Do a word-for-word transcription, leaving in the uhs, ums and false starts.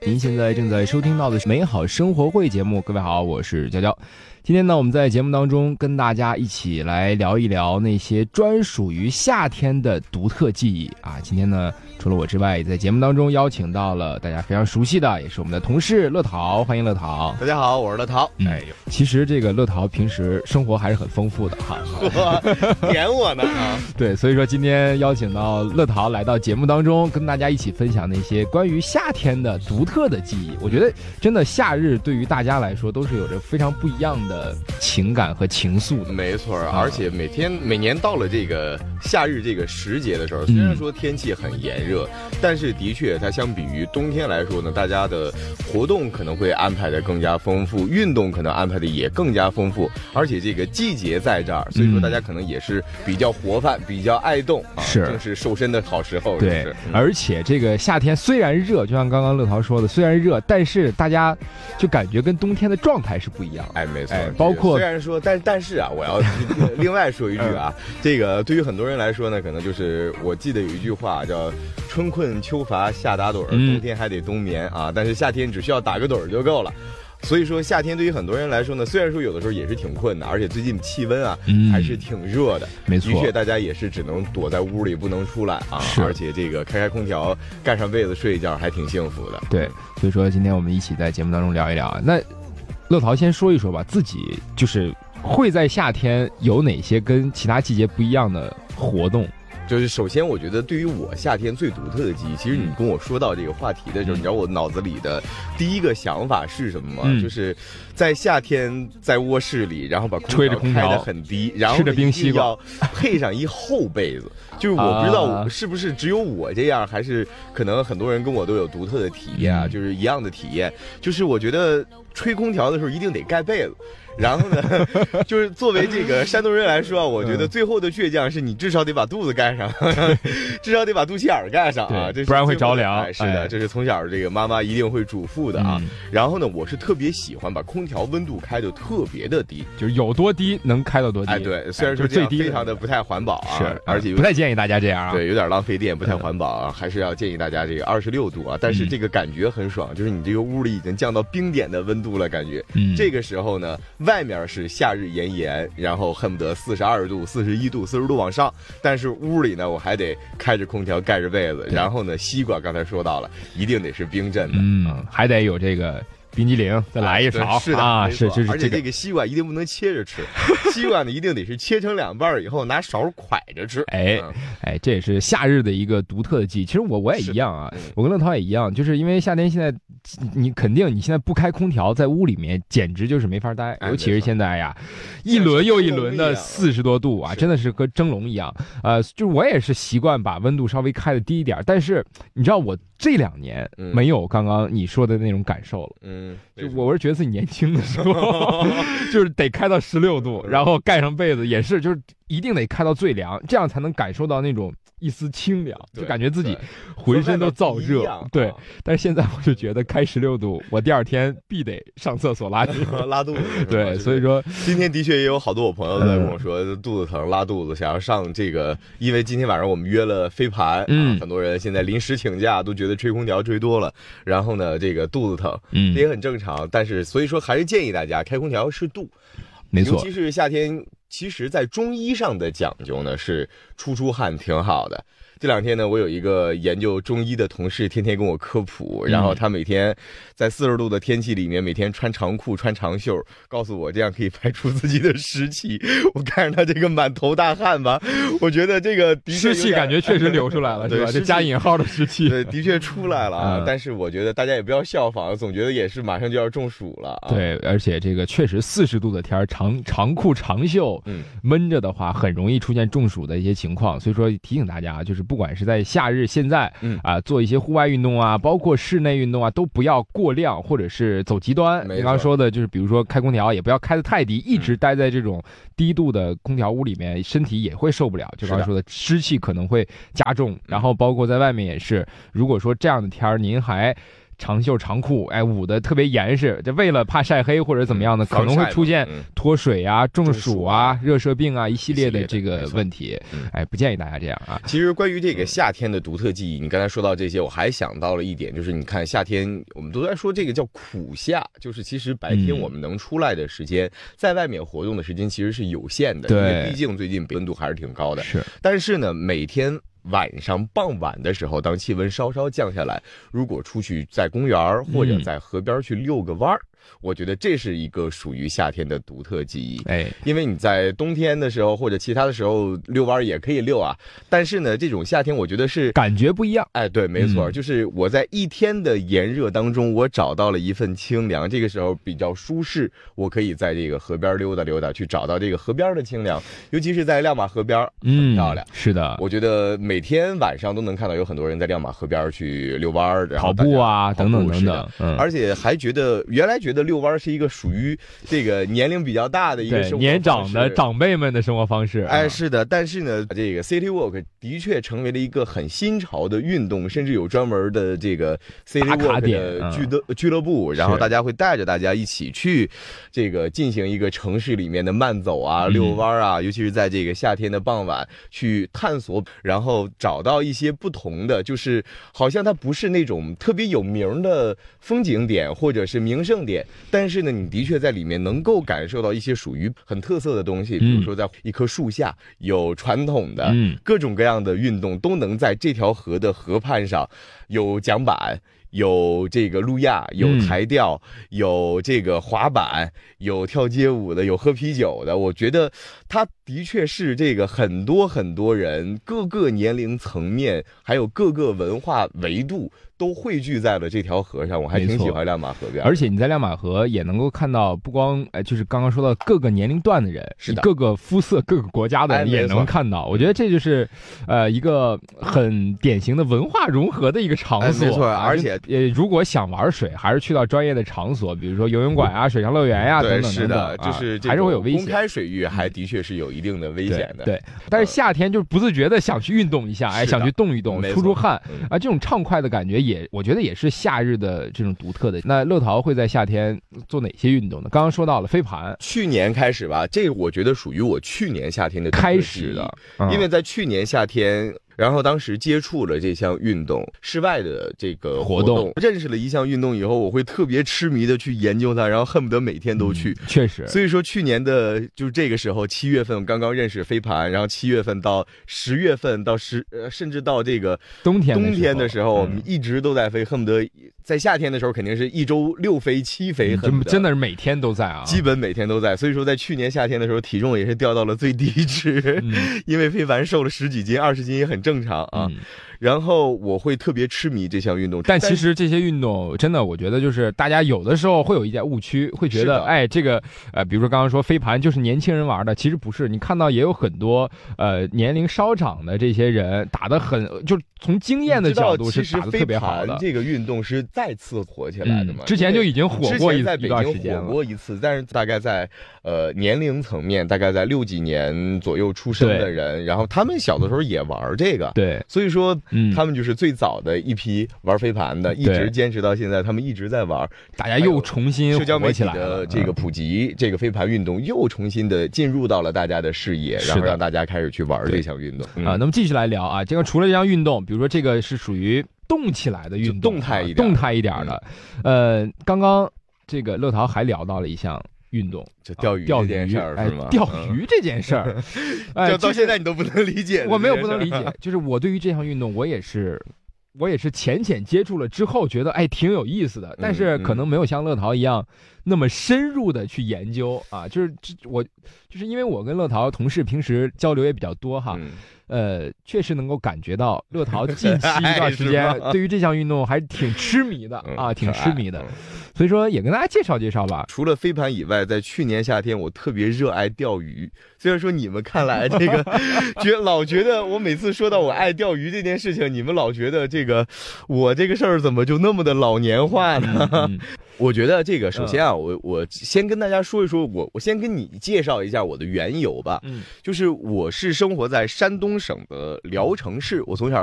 您现在正在收听到的是美好生活会节目。各位好，我是娇娇。今天呢，我们在节目当中跟大家一起来聊一聊那些专属于夏天的独特记忆啊。今天呢，除了我之外，也在节目当中邀请到了大家非常熟悉的，也是我们的同事乐淘，欢迎乐淘。 大家好，我是乐淘。 嗯、哎呦，其实这个乐淘平时生活还是很丰富的哈。 点我呢啊？ 对，所以说今天邀请到乐淘来到节目当中，跟大家一起分享那些关于夏天的独特的记忆。我觉得真的夏日对于大家来说都是有着非常不一样的情感和情愫的。 没错，而且每天每年到了这个夏日这个时节的时候，虽然说天气很炎热，嗯、但是的确它相比于冬天来说呢，大家的活动可能会安排的更加丰富，运动可能安排的也更加丰富，而且这个季节在这儿，所以说大家可能也是比较活泛，比较爱动，啊、 是正是瘦身的好时候。 对， 嗯、 而且这个夏天虽然热，就像刚刚乐淘说的，虽然热，但是大家就感觉跟冬天的状态是不一样。 哎，没错， 哎，包括虽然说，但但是啊，我要另外说一句啊，嗯、这个对于很多人来说呢，可能就是我记得有一句话叫“春困秋乏夏打盹儿，冬天还得冬眠啊”，但是夏天只需要打个盹儿就够了。所以说夏天对于很多人来说呢，虽然说有的时候也是挺困的，而且最近气温啊、嗯、还是挺热的， 没错， 的确大家也是只能躲在屋里不能出来啊，而且这个开开空调盖上被子睡一觉还挺幸福的。 对，所以说今天我们一起在节目当中聊一聊。那乐淘先说一说吧，自己就是会在夏天有哪些跟其他季节不一样的活动？ 就是首先我觉得对于我夏天最独特的记忆，其实你跟我说到这个话题的时候，嗯、你知道我脑子里的第一个想法是什么吗？嗯、就是在夏天在卧室里，然后把空调开得很低，然后吃着冰西瓜， 要配上一厚被子。就是我不知道是不是只有我这样，还是可能很多人跟我都有独特的体验啊，嗯、就是一样的体验。就是我觉得吹空调的时候一定得盖被子。然后呢，就是作为这个山东人来说，我觉得最后的倔强是你至少得把肚子盖上，至少得把肚脐眼盖上啊，这不然会着凉。 哎、是的，这是从小这个妈妈一定会嘱咐的啊。嗯、然后呢，我是特别喜欢把空调温度开得特别的低， 就是有多低能开到多低。 哎，对，虽然说这样非常的不太环保啊， 是， 而且不太建议大家这样啊， 对，有点浪费电，不太环保啊，还是要建议大家这个二十六度啊。但是这个感觉很爽，就是你这个屋里已经降到冰点的温度了，感觉。嗯，这个时候呢，外面是夏。夏日炎炎，然后恨不得四十二度、四十一度、四十度往上，但是屋里呢，我还得开着空调、盖着被子，然后呢，西瓜刚才说到了，一定得是冰镇的， 嗯，嗯还得有这个冰激凌，再来一勺， 是的啊，是是是， 而且这个西瓜一定不能切着吃，西瓜呢一定得是切成两半以后拿勺蒯着吃， 哎、嗯、哎，这也是夏日的一个独特的记忆。其实我我也一样啊，嗯、我跟乐淘也一样，就是因为夏天现在你肯定你现在不开空调，在屋里面简直就是没法待，哎、尤其是现在呀，一轮又一轮的四十多度啊，真的是跟蒸笼一样。呃，就是我也是习惯把温度稍微开的低一点，但是你知道我这两年没有刚刚你说的那种感受了，嗯，就我是觉得自己年轻的时候，就是得开到十六度，然后盖上被子，也是就是一定得开到最凉，这样才能感受到那种一丝清凉，就感觉自己浑身都燥热。对，但是现在我就觉得开十六度，我第二天必得上厕所拉稀拉肚子。 对，所以说今天的确也有好多我朋友在跟我说、嗯、肚子疼、拉肚子，想要上这个，因为今天晚上我们约了飞盘，嗯，很多人现在临时请假都觉得吹空调吹多了，然后呢，这个肚子疼，嗯，这也很正常。但是所以说还是建议大家开空调适度， 没错， 尤其是夏天。其实在中医上的讲究呢是出出汗挺好的。这两天呢，我有一个研究中医的同事，天天跟我科普，然后他每天在四十度的天气里面，每天穿长裤、穿长袖，告诉我这样可以排出自己的湿气。我看着他这个满头大汗吧，我觉得这个湿气感觉确实流出来了，是吧？这加引号的湿气， 对，的确出来了啊。嗯、但是我觉得大家也不要效仿，总觉得也是马上就要中暑了、啊。 对，而且这个确实四十度的天长长裤长袖，嗯，闷着的话很容易出现中暑的一些情况。所以说提醒大家，就是不管是在夏日现在嗯啊、呃、做一些户外运动啊，包括室内运动啊，都不要过量或者是走极端。你刚刚说的就是比如说开空调也不要开得太低，一直待在这种低度的空调屋里面，身体也会受不了。就刚才说的湿气可能会加重，然后包括在外面也是，如果说这样的天儿您还长袖长裤，哎，捂得特别严实，就为了怕晒黑或者怎么样的，嗯、可能会出现脱水啊、中暑啊、热射病啊一系列的这个问题。哎，不建议大家这样啊。 其实关于这个夏天的独特记忆，你刚才说到这些，我还想到了一点，就是你看夏天，我们都在说这个叫苦夏，就是其实白天我们能出来的时间，嗯、在外面活动的时间其实是有限的，因为毕竟最近温度还是挺高的。 是， 但是呢，每天晚上傍晚的时候，当气温稍稍降下来，如果出去在公园或者在河边去遛个弯儿。嗯，我觉得这是一个属于夏天的独特记忆，哎，因为你在冬天的时候或者其他的时候遛弯也可以遛啊，但是呢，这种夏天我觉得是感觉不一样， 哎，对，没错，嗯、就是我在一天的炎热当中，我找到了一份清凉，这个时候比较舒适，我可以在这个河边溜达溜达，去找到这个河边的清凉，尤其是在亮马河边，很漂亮， 嗯、是的， 我觉得每天晚上都能看到有很多人在亮马河边去遛弯， 跑步啊，等等等等， 嗯、而且还觉得原来觉得遛弯是一个属于这个年龄比较大的一个生活方式， 年长的长辈们的生活方式。 哎，是的，但是呢，这个 City Walk 的确成为了一个很新潮的运动，甚至有专门的这个 City Walk 的俱乐俱乐部，然后大家会带着大家一起去这个进行一个城市里面的慢走啊、遛弯啊，尤其是在这个夏天的傍晚去探索，然后找到一些不同的，就是好像它不是那种特别有名的风景点或者是名胜点，但是呢，你的确在里面能够感受到一些属于很特色的东西，比如说在一棵树下有传统的各种各样的运动都能在这条河的河畔上，有桨板，有这个路亚，有台钓，嗯、有这个滑板，有跳街舞的，有喝啤酒的。我觉得它的确是这个很多很多人各个年龄层面，还有各个文化维度都汇聚在了这条河上。我还挺喜欢亮马河边， 而且你在亮马河也能够看到，不光哎，就是刚刚说到各个年龄段的人， 是的， 各个肤色、各个国家的人也能看到。哎、我觉得这就是呃一个很典型的文化融合的一个场所。 哎、没错，而且呃，如果想玩水，还是去到专业的场所，比如说游泳馆啊、水上乐园呀、啊、等等等等。 是的，就是还是会有危险。 公开水域还的确是有一定的危险的。 对，对但是夏天就是不自觉的想去运动一下，哎，想去动一动，出出汗啊，这种畅快的感觉也，我觉得也是夏日的这种独特的。那乐淘会在夏天做哪些运动呢？刚刚说到了飞盘， 去年开始吧，这个我觉得属于我去年夏天的开始的， 嗯、因为在去年夏天。然后当时接触了这项运动，室外的这个活动，认识了一项运动以后，我会特别痴迷的去研究它，然后恨不得每天都去。 嗯、确实， 所以说去年的就是这个时候，七月份刚刚认识飞盘，然后七月份到十月份到十呃，甚至到这个冬天冬天的时候，我们嗯、 一直都在飞，恨不得在夏天的时候肯定是一周六飞七飞， 嗯、真的是每天都在啊， 基本每天都在。所以说在去年夏天的时候，体重也是掉到了最低值，嗯、因为飞盘瘦了十几斤、二十斤也很正常啊。嗯然后我会特别痴迷这项运动， 但其实这些运动真的，我觉得就是大家有的时候会有一点误区，会觉得哎，这个呃，比如说刚刚说飞盘就是年轻人玩的，其实不是。你看到也有很多呃年龄稍长的这些人打得很，就从经验的角度是打得特别好的。 这个运动是再次火起来的嘛？ 嗯、之前就已经火过一在北京火过一次，但是大概在呃年龄层面，大概在六几年左右出生的人，然后他们小的时候也玩这个， 对， 所以说。嗯，他们就是最早的一批玩飞盘的，一直坚持到现在，他们一直在玩， 大家又重新社交媒体的这个普及，嗯、这个飞盘运动又重新的进入到了大家的视野，然后让大家开始去玩这项运动、 嗯、啊。那么继续来聊啊，这个除了这项运动，比如说这个是属于动起来的运动， 动态一点， 动态一点的。嗯、呃，刚刚这个乐淘还聊到了一项。运动就钓鱼这件事儿、啊、是吗？ 哎、钓鱼这件事儿， 哎，就到现在你都不能理解。 我没有不能理解，就是我对于这项运动，我也是，我也是浅浅接触了之后，觉得哎挺有意思的，但是可能没有像乐淘一样那么深入的去研究啊。就是我就是因为我跟乐淘同事平时交流也比较多哈。嗯呃，确实能够感觉到乐淘近期一段时间对于这项运动还挺痴迷的啊，挺痴迷的，所以说也跟大家介绍介绍吧。 除了飞盘以外，在去年夏天我特别热爱钓鱼。虽然说你们看来这个觉老觉得我每次说到我爱钓鱼这件事情，你们老觉得这个我这个事儿怎么就那么的老年化呢？嗯嗯我觉得这个首先啊，我我先跟大家说一说，我我先跟你介绍一下我的缘由吧。嗯，就是我是生活在山东省的聊城市，我从小